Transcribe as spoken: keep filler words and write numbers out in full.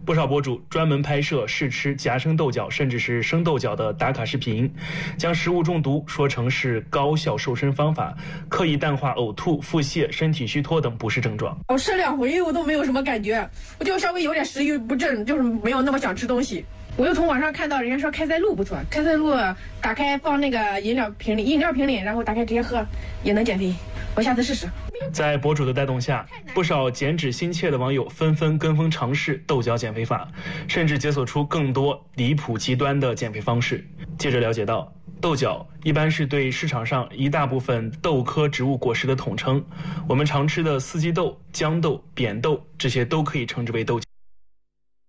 不少博主专门拍摄试吃夹生豆角甚至是生豆角的打卡视频，将食物中毒说成是高效瘦身方法，刻意淡化呕吐、腹泻、身体虚脱等不适症状。 我吃两回我都没有什么感觉，我就稍微有点食欲不振，就是没有那么想吃东西。我又从网上看到人家说开塞露不错，开塞露打开放那个饮料瓶里，饮料瓶里，然后打开直接喝也能减肥，我下次试试。 在博主的带动下，不少减脂心切的网友纷纷跟风尝试豆角减肥法，甚至解锁出更多离谱极端的减肥方式。记者了解到，豆角一般是对市场上一大部分豆科植物果实的统称，我们常吃的四季豆、豇豆、扁豆，这些都可以称之为豆角。